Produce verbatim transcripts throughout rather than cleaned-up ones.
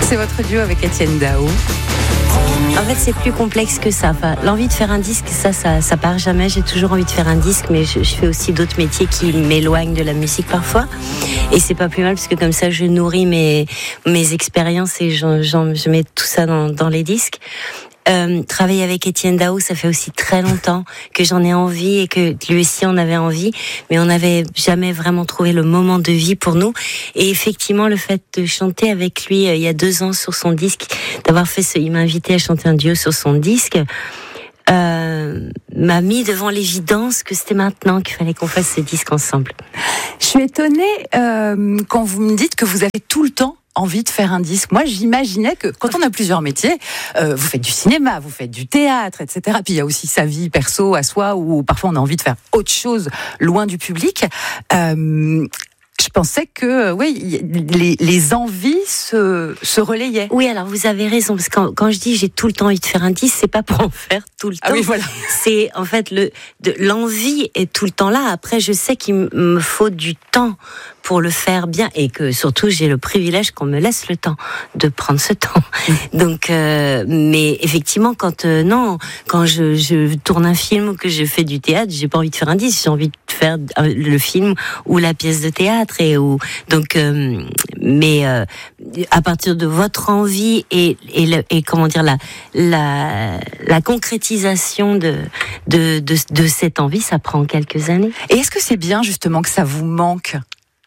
c'est votre duo avec Etienne Dao. En fait, c'est plus complexe que ça. Enfin, l'envie de faire un disque, ça, ça, ça part jamais. J'ai toujours envie de faire un disque, mais je, je fais aussi d'autres métiers qui m'éloignent de la musique parfois. Et c'est pas plus mal parce que comme ça, je nourris mes mes expériences et j'en, j'en, je mets tout ça dans, dans les disques. Euh, travailler avec Etienne Dao, ça fait aussi très longtemps que j'en ai envie et que lui aussi en avait envie, mais on n'avait jamais vraiment trouvé le moment de vie pour nous. Et effectivement, le fait de chanter avec lui euh, il y a deux ans sur son disque, d'avoir fait ce, il m'a invité à chanter un duo sur son disque, euh, m'a mis devant l'évidence que c'était maintenant qu'il fallait qu'on fasse ce disque ensemble. Je suis étonnée euh, quand vous me dites que vous avez tout le temps envie de faire un disque. Moi, j'imaginais que quand on a plusieurs métiers, euh, vous faites du cinéma, vous faites du théâtre, et cetera. Puis il y a aussi sa vie perso à soi, où parfois on a envie de faire autre chose loin du public. Euh, je pensais que, oui, les, les envies se, se relayaient. Oui, alors vous avez raison, parce que quand, quand je dis j'ai tout le temps envie de faire un disque, c'est pas pour en faire tout le temps. Ah oui, voilà. C'est en fait le, de, l'envie est tout le temps là. Après, je sais qu'il me faut du temps pour le faire bien et que surtout j'ai le privilège qu'on me laisse le temps de prendre ce temps. Donc, euh, mais effectivement, quand euh, non, quand je, je tourne un film ou que je fais du théâtre, j'ai pas envie de faire un disque, j'ai envie de faire le film ou la pièce de théâtre et ou donc, euh, mais euh, à partir de votre envie et et, le, et comment dire la la la concrétisation de de de, de cette envie, ça prend quelques années. Et est-ce que c'est bien justement que ça vous manque?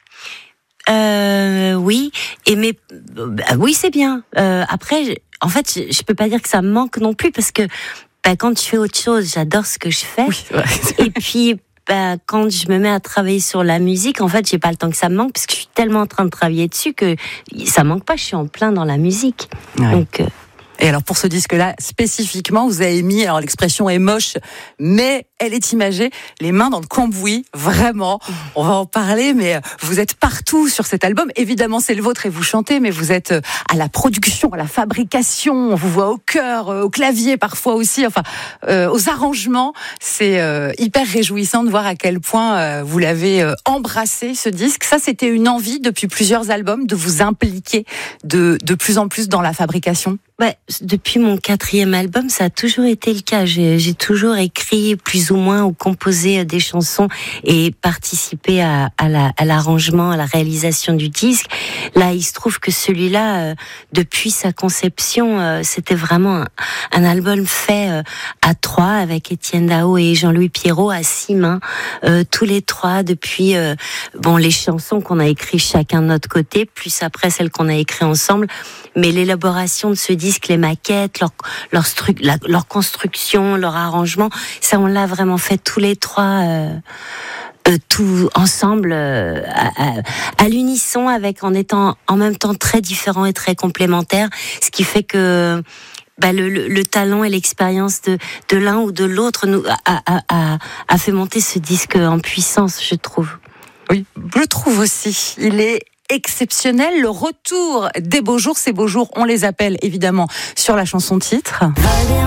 Euh, oui, et mais bah, oui, c'est bien. Euh, après, je, en fait, je, je peux pas dire que ça me manque non plus parce que bah, quand je fais autre chose, j'adore ce que je fais. Oui, ouais. Et puis, bah, quand je me mets à travailler sur la musique, en fait, j'ai pas le temps que ça me manque parce que je suis tellement en train de travailler dessus que ça manque pas. Je suis en plein dans la musique. Ouais. Donc. Euh, Et alors pour ce disque-là, spécifiquement, vous avez mis, alors l'expression est moche, mais elle est imagée, les mains dans le cambouis, vraiment. On va en parler, mais vous êtes partout sur cet album. Évidemment, c'est le vôtre et vous chantez, mais vous êtes à la production, à la fabrication, on vous voit au chœur, au clavier parfois aussi, enfin, euh, aux arrangements. C'est euh, hyper réjouissant de voir à quel point euh, vous l'avez euh, embrassé, ce disque. Ça, c'était une envie depuis plusieurs albums de vous impliquer de, de plus en plus dans la fabrication. Ouais, depuis mon quatrième album, ça a toujours été le cas. J'ai, j'ai toujours écrit plus ou moins ou composé des chansons et participé à, à, la, à l'arrangement, à la réalisation du disque. Là, il se trouve que celui-là, euh, depuis sa conception, euh, c'était vraiment un, un album fait euh, à trois avec Etienne Dao et Jean-Louis Pierrot à six mains, euh, tous les trois depuis euh, bon les chansons qu'on a écrites chacun de notre côté, plus après celles qu'on a écrites ensemble. Mais l'élaboration de ce disque, les maquettes, leur, leur, stru- la, leur construction, leur arrangement, ça on l'a vraiment fait tous les trois, euh, euh, tout ensemble, euh, à, à, à l'unisson, avec en étant en même temps très différents et très complémentaires, ce qui fait que bah, le, le, le talent et l'expérience de, de l'un ou de l'autre nous a, a, a, a fait monter ce disque en puissance, je trouve. Oui, je le trouve aussi. Il est exceptionnel, le retour des beaux jours, ces beaux jours, on les appelle évidemment sur la chanson titre.